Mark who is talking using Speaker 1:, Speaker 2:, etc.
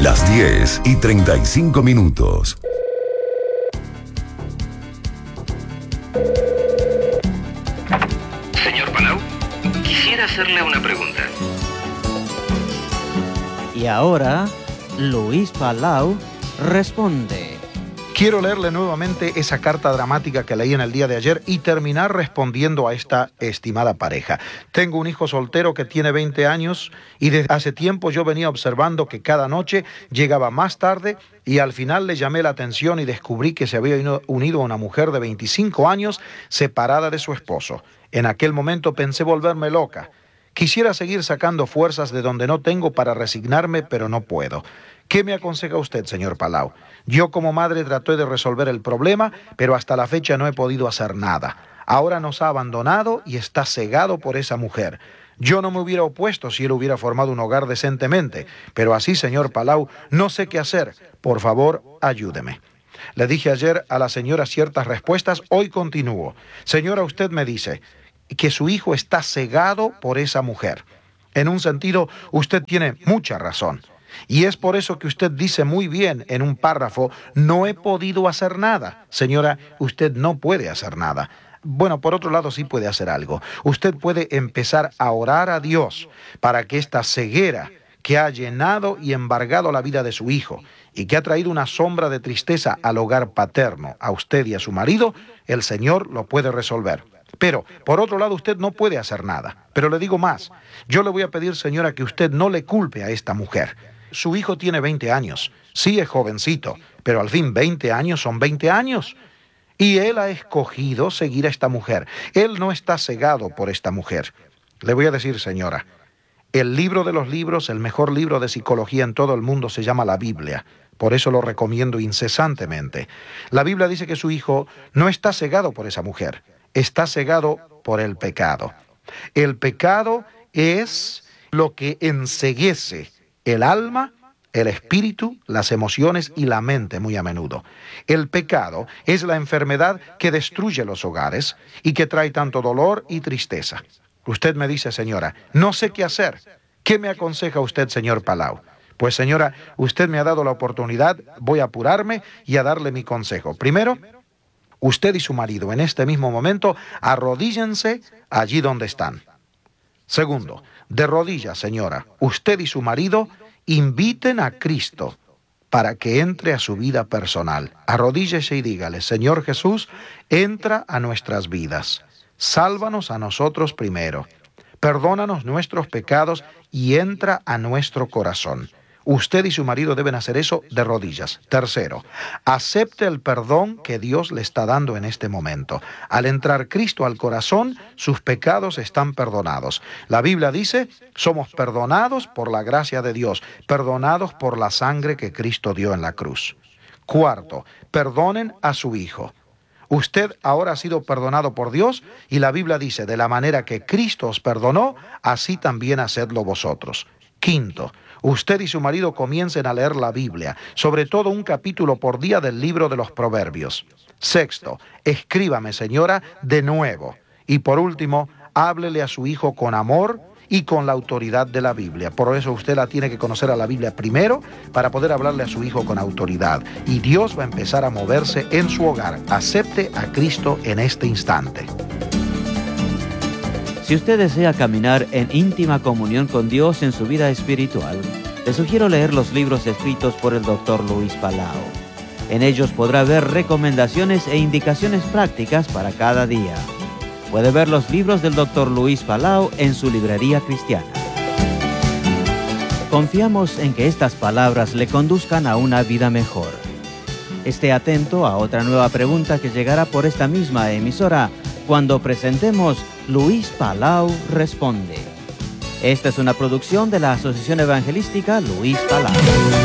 Speaker 1: Las 10:35.
Speaker 2: Señor Palau, quisiera hacerle una pregunta.
Speaker 3: Y ahora, Luis Palau responde.
Speaker 4: Quiero leerle nuevamente esa carta dramática que leí en el día de ayer y terminar respondiendo a esta estimada pareja. Tengo un hijo soltero que tiene 20 años y desde hace tiempo yo venía observando que cada noche llegaba más tarde y al final le llamé la atención y descubrí que se había unido a una mujer de 25 años separada de su esposo. En aquel momento pensé volverme loca. Quisiera seguir sacando fuerzas de donde no tengo para resignarme, pero no puedo. ¿Qué me aconseja usted, señor Palau? Yo como madre traté de resolver el problema, pero hasta la fecha no he podido hacer nada. Ahora nos ha abandonado y está cegado por esa mujer. Yo no me hubiera opuesto si él hubiera formado un hogar decentemente, pero así, señor Palau, no sé qué hacer. Por favor, ayúdeme. Le dije ayer a la señora ciertas respuestas, hoy continúo. Señora, usted me dice que su hijo está cegado por esa mujer. En un sentido, usted tiene mucha razón. Y es por eso que usted dice muy bien en un párrafo, no he podido hacer nada. Señora, usted no puede hacer nada. Bueno, por otro lado sí puede hacer algo. Usted puede empezar a orar a Dios para que esta ceguera que ha llenado y embargado la vida de su hijo y que ha traído una sombra de tristeza al hogar paterno, a usted y a su marido, el Señor lo puede resolver. Pero, por otro lado, usted no puede hacer nada. Pero le digo más, yo le voy a pedir, señora, que usted no le culpe a esta mujer. Su hijo tiene 20 años, sí es jovencito, pero al fin 20 años son 20 años. Y él ha escogido seguir a esta mujer. Él no está cegado por esta mujer. Le voy a decir, señora, el libro de los libros, el mejor libro de psicología en todo el mundo se llama la Biblia. Por eso lo recomiendo incesantemente. La Biblia dice que su hijo no está cegado por esa mujer, está cegado por el pecado. El pecado es lo que enceguece el alma, el espíritu, las emociones y la mente muy a menudo. El pecado es la enfermedad que destruye los hogares y que trae tanto dolor y tristeza. Usted me dice, señora, no sé qué hacer. ¿Qué me aconseja usted, señor Palau? Pues, señora, usted me ha dado la oportunidad, voy a apurarme y a darle mi consejo. Primero, usted y su marido en este mismo momento arrodíllense allí donde están. Segundo, de rodillas, señora, usted y su marido inviten a Cristo para que entre a su vida personal. Arrodíllese y dígale, Señor Jesús, entra a nuestras vidas. Sálvanos a nosotros primero. Perdónanos nuestros pecados y entra a nuestro corazón. Usted y su marido deben hacer eso de rodillas. Tercero, acepte el perdón que Dios le está dando en este momento. Al entrar Cristo al corazón, sus pecados están perdonados. La Biblia dice, somos perdonados por la gracia de Dios, perdonados por la sangre que Cristo dio en la cruz. Cuarto, perdonen a su hijo. Usted ahora ha sido perdonado por Dios y la Biblia dice, de la manera que Cristo os perdonó, así también hacedlo vosotros. Quinto, usted y su marido comiencen a leer la Biblia, sobre todo un capítulo por día del libro de los Proverbios. Sexto, escríbame, señora, de nuevo. Y por último, háblele a su hijo con amor y con la autoridad de la Biblia. Por eso usted la tiene que conocer a la Biblia primero para poder hablarle a su hijo con autoridad. Y Dios va a empezar a moverse en su hogar. Acepte a Cristo en este instante.
Speaker 3: Si usted desea caminar en íntima comunión con Dios en su vida espiritual, le sugiero leer los libros escritos por el Dr. Luis Palau. En ellos podrá ver recomendaciones e indicaciones prácticas para cada día. Puede ver los libros del Dr. Luis Palau en su librería cristiana. Confiamos en que estas palabras le conduzcan a una vida mejor. Esté atento a otra nueva pregunta que llegará por esta misma emisora cuando presentemos Luis Palau Responde. Esta es una producción de la Asociación Evangelística Luis Palau.